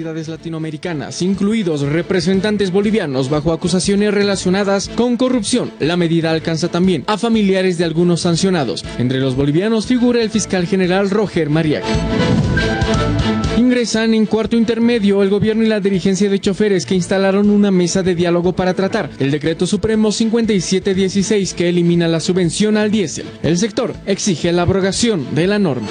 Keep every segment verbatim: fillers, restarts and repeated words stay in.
autoridades latinoamericanas, incluidos representantes bolivianos bajo acusaciones relacionadas con corrupción. La medida alcanza también a familiares de algunos sancionados. Entre los bolivianos figura el fiscal general Roger Mariaca. Ingresan en cuarto intermedio el gobierno y la dirigencia de choferes que instalaron una mesa de diálogo para tratar el decreto supremo cincuenta y siete dieciséis que elimina la subvención al diésel. El sector exige la abrogación de la norma.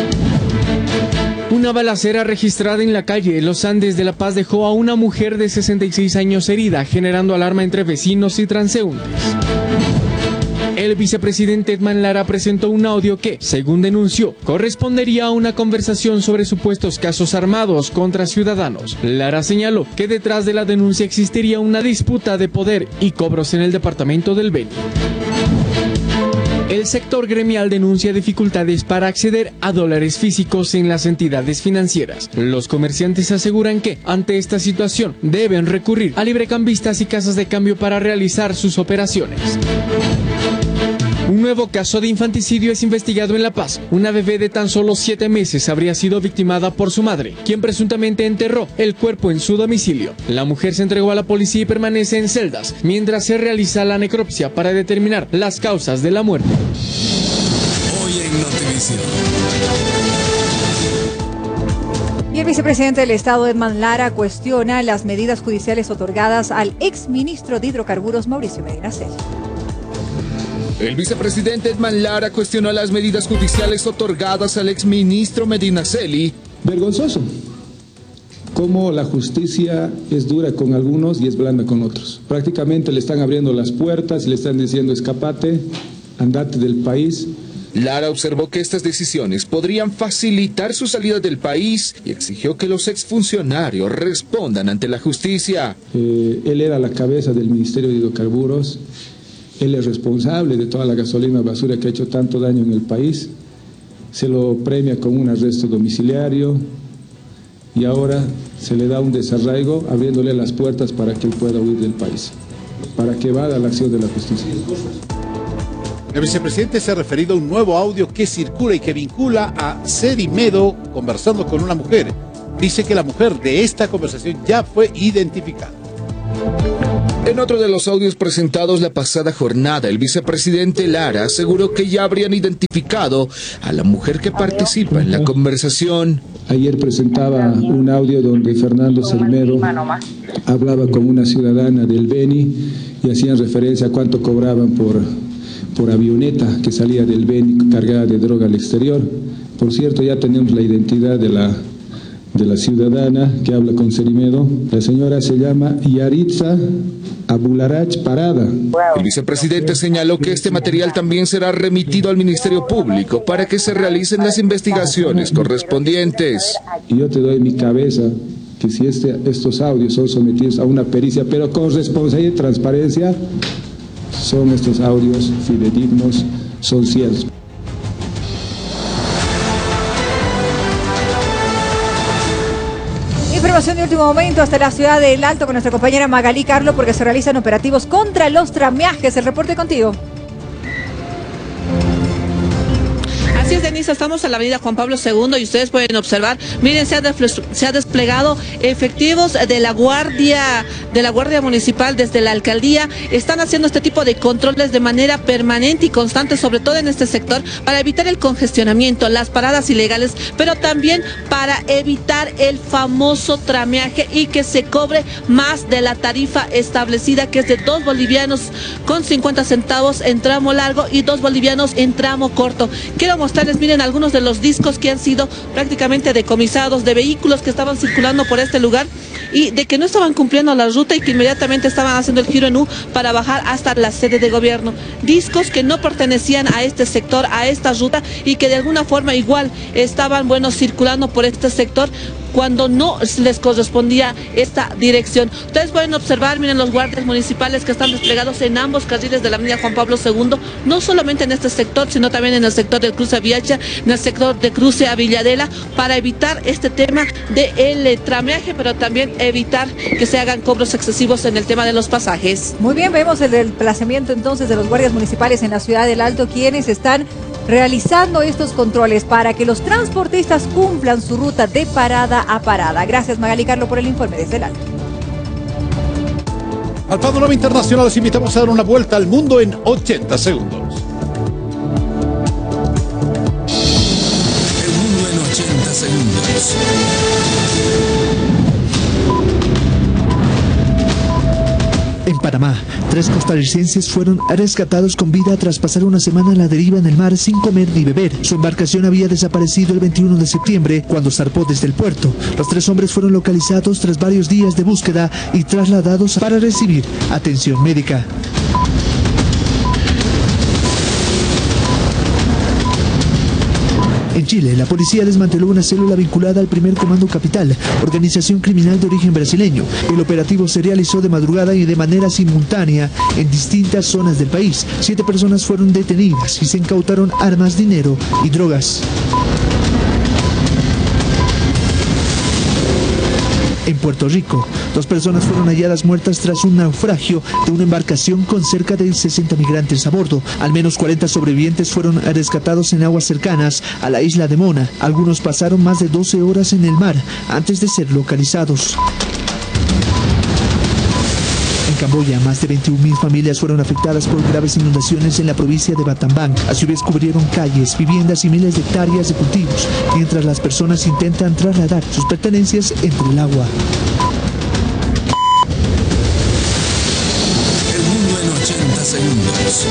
Una balacera registrada en la calle Los Andes de La Paz dejó a una mujer de sesenta y seis años herida, generando alarma entre vecinos y transeúntes. El vicepresidente Edman Lara presentó un audio que, según denunció, correspondería a una conversación sobre supuestos casos armados contra ciudadanos. Lara señaló que detrás de la denuncia existiría una disputa de poder y cobros en el departamento del Beni. El sector gremial denuncia dificultades para acceder a dólares físicos en las entidades financieras. Los comerciantes aseguran que, ante esta situación, deben recurrir a librecambistas y casas de cambio para realizar sus operaciones. Un nuevo caso de infanticidio es investigado en La Paz. Una bebé de tan solo siete meses habría sido victimada por su madre, quien presuntamente enterró el cuerpo en su domicilio. La mujer se entregó a la policía y permanece en celdas, mientras se realiza la necropsia para determinar las causas de la muerte. Hoy en Notivisión. Y el vicepresidente del Estado, Edman Lara, cuestiona las medidas judiciales otorgadas al exministro de Hidrocarburos, Mauricio Medinaceli. El vicepresidente Edman Lara cuestionó las medidas judiciales otorgadas al exministro Medinaceli. Vergonzoso. Cómo la justicia es dura con algunos y es blanda con otros. Prácticamente le están abriendo las puertas y le están diciendo escapate, andate del país. Lara observó que estas decisiones podrían facilitar su salida del país y exigió que los exfuncionarios respondan ante la justicia. Eh, él era la cabeza del Ministerio de Hidrocarburos. Él es responsable de toda la gasolina basura que ha hecho tanto daño en el país. Se lo premia con un arresto domiciliario y ahora se le da un desarraigo abriéndole las puertas para que él pueda huir del país, para que vaya a la acción de la justicia. El vicepresidente se ha referido a un nuevo audio que circula y que vincula a Seri Medo conversando con una mujer. Dice que la mujer de esta conversación ya fue identificada. En otro de los audios presentados la pasada jornada, el vicepresidente Lara aseguró que ya habrían identificado a la mujer que participa en la conversación. Ayer presentaba un audio donde Fernando Selmedo hablaba con una ciudadana del Beni y hacían referencia a cuánto cobraban por, por avioneta que salía del Beni cargada de droga al exterior. Por cierto, ya tenemos la identidad de la... de la ciudadana que habla con Serimedo. La señora se llama Yaritza Abularach Parada. El vicepresidente señaló que este material también será remitido al Ministerio Público para que se realicen las investigaciones correspondientes. Y yo te doy mi cabeza que si este, estos audios son sometidos a una pericia, pero con responsabilidad y transparencia, son estos audios fidedignos, son ciertos. Información de último momento hasta la ciudad del Alto con nuestra compañera Magalí Carlo porque se realizan operativos contra los tramiajes. El reporte contigo. Así es, Denise, estamos en la avenida Juan Pablo segundo y ustedes pueden observar, miren, se ha, se ha desplegado efectivos de la Guardia de la Guardia Municipal desde la Alcaldía. Están haciendo este tipo de controles de manera permanente y constante, sobre todo en este sector, para evitar el congestionamiento, las paradas ilegales, pero también para evitar el famoso trameaje y que se cobre más de la tarifa establecida, que es de dos bolivianos con cincuenta centavos en tramo largo y dos bolivianos en tramo corto. Quiero mostrar miren algunos de los discos que han sido prácticamente decomisados de vehículos que estaban circulando por este lugar y de que no estaban cumpliendo la ruta y que inmediatamente estaban haciendo el giro en U para bajar hasta la sede de gobierno. Discos que no pertenecían a este sector, a esta ruta y que de alguna forma igual estaban, bueno, circulando por este sector cuando no les correspondía esta dirección. Ustedes pueden observar, miren, los guardias municipales que están desplegados en ambos carriles de la avenida Juan Pablo segundo, no solamente en este sector, sino también en el sector del cruce a Viacha, en el sector de cruce a Villadela, para evitar este tema del trameaje, pero también evitar que se hagan cobros excesivos en el tema de los pasajes. Muy bien, vemos el desplazamiento entonces de los guardias municipales en la ciudad del Alto, quienes están realizando estos controles para que los transportistas cumplan su ruta de parada a parada. Gracias, Magali Carlo, por el informe desde el alto. Al panorama internacional los invitamos a dar una vuelta al mundo en ochenta segundos. El mundo en ochenta segundos. En Panamá, tres costarricenses fueron rescatados con vida tras pasar una semana a la deriva en el mar sin comer ni beber. Su embarcación había desaparecido el veintiuno de septiembre cuando zarpó desde el puerto. Los tres hombres fueron localizados tras varios días de búsqueda y trasladados para recibir atención médica. En Chile, la policía desmanteló una célula vinculada al Primer Comando Capital, organización criminal de origen brasileño. El operativo se realizó de madrugada y de manera simultánea en distintas zonas del país. Siete personas fueron detenidas y se incautaron armas, dinero y drogas. En Puerto Rico, dos personas fueron halladas muertas tras un naufragio de una embarcación con cerca de sesenta migrantes a bordo. Al menos cuarenta sobrevivientes fueron rescatados en aguas cercanas a la isla de Mona. Algunos pasaron más de doce horas en el mar antes de ser localizados. En Camboya, más de veintiún mil familias fueron afectadas por graves inundaciones en la provincia de Battambang. Las lluvias cubrieron calles, viviendas y miles de hectáreas de cultivos, mientras las personas intentan trasladar sus pertenencias entre el agua. El mundo en ochenta segundos.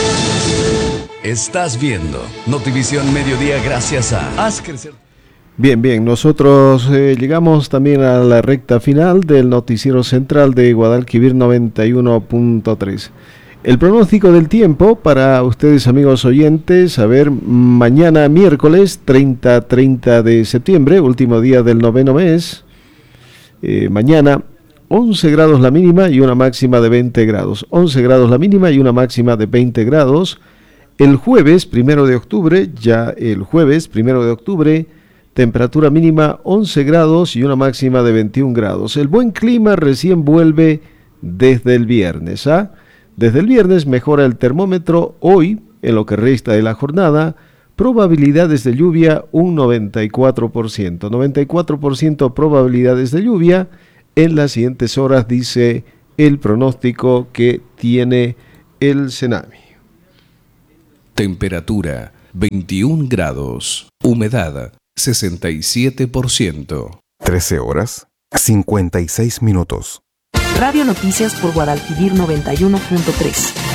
Estás viendo Notivisión Mediodía gracias a Haz Crecer. Bien, bien, nosotros eh, llegamos también a la recta final del noticiero central de Guadalquivir noventa y uno punto tres. El pronóstico del tiempo para ustedes, amigos oyentes, a ver, mañana miércoles treinta de septiembre, último día del noveno mes, eh, mañana once grados la mínima y una máxima de veinte grados, once grados la mínima y una máxima de veinte grados. El jueves, primero de octubre, ya el jueves, primero de octubre, temperatura mínima once grados y una máxima de veintiún grados. El buen clima recién vuelve desde el viernes. ¿ah? Desde el viernes mejora el termómetro. Hoy, en lo que resta de la jornada, probabilidades de lluvia un noventa y cuatro por ciento. noventa y cuatro por ciento probabilidades de lluvia en las siguientes horas, dice el pronóstico que tiene el Senami. Temperatura veintiún grados. Humedad sesenta y siete por ciento. trece horas, cincuenta y seis minutos. Radio Noticias por Guadalquivir noventa y uno punto tres.